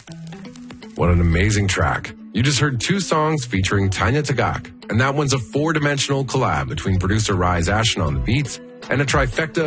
What an amazing track. You just heard two songs featuring Tanya Tagaq, and that one's a four-dimensional collab between producer Rise Ashen on the beats and a trifecta